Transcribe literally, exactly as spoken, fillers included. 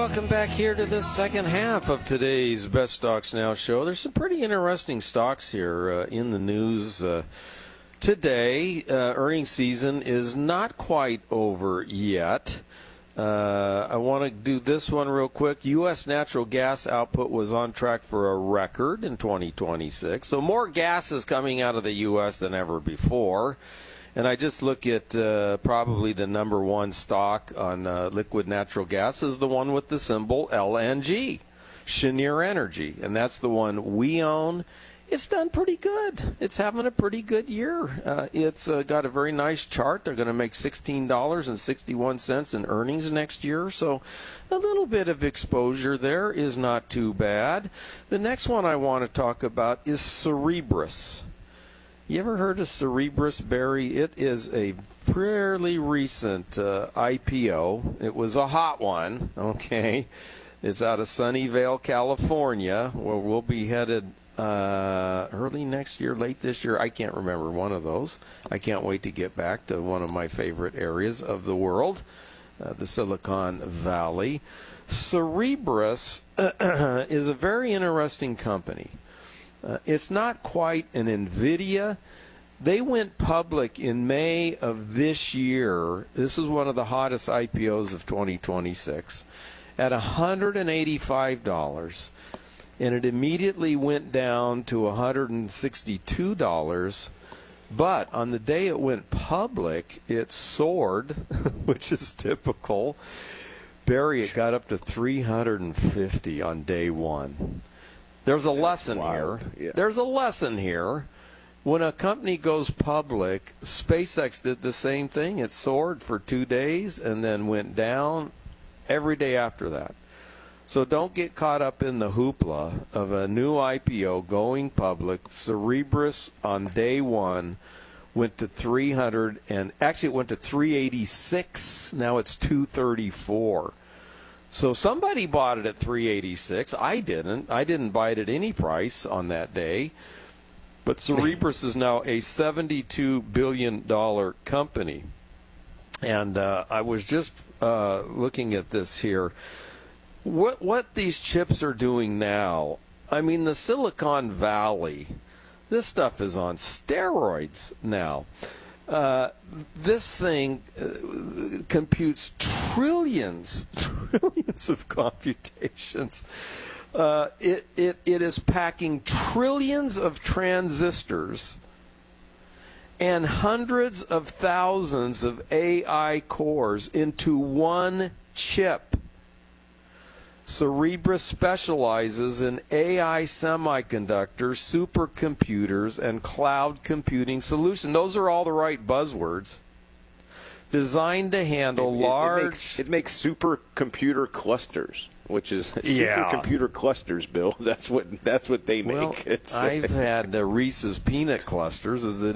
welcome back here to the second half of today's Best Stocks Now show. There's some pretty interesting stocks here uh, in the news uh, today. Uh, earnings season is not quite over yet. Uh, I want to do this one real quick. U S natural gas output was on track for a record in twenty twenty-six. So more gas is coming out of the U S than ever before. And I just look at uh, probably the number one stock on uh, liquid natural gas is the one with the symbol L N G, Cheniere Energy. And that's the one we own. It's done pretty good. It's having a pretty good year. Uh, it's uh, got a very nice chart. They're going to make sixteen dollars and sixty-one cents in earnings next year. So a little bit of exposure there is not too bad. The next one I want to talk about is Cerberus. You ever heard of Cerberus, Barry? It is a fairly recent uh, I P O. It was a hot one, okay? It's out of Sunnyvale, California, where we'll be headed uh, early next year, late this year. I can't remember one of those. I can't wait to get back to one of my favorite areas of the world, uh, the Silicon Valley. Cerberus is a very interesting company. Uh, it's not quite an NVIDIA. They went public in May of this year. This is one of the hottest I P Os of twenty twenty-six at one hundred eighty-five dollars. And it immediately went down to one hundred sixty-two dollars. But on the day it went public, it soared, which is typical. Barry, it got up to three hundred fifty dollars on day one. There's a lesson here. Yeah. There's a lesson here. When a company goes public, SpaceX did the same thing. It soared for two days and then went down every day after that. So don't get caught up in the hoopla of a new I P O going public. Cerberus on day one went to three hundred and actually it went to three eighty-six. Now it's two thirty-four. So somebody bought it at three eighty-six. I didn't. I didn't buy it at any price on that day. But Cerberus is now a seventy-two billion dollars company. And uh, I was just uh, looking at this here. What what these chips are doing now, I mean, the Silicon Valley, this stuff is on steroids now. Uh, this thing uh, computes trillions, trillions of computations. Uh, it, it, it is packing trillions of transistors and hundreds of thousands of A I cores into one chip. Cerberus specializes in A I semiconductors, supercomputers, and cloud computing solutions. Those are all the right buzzwords. Designed to handle it, it, large... It makes, it makes supercomputer clusters, which is yeah. supercomputer clusters, Bill. That's what that's what they make. Well, it's, I've had uh, Reese's peanut clusters as it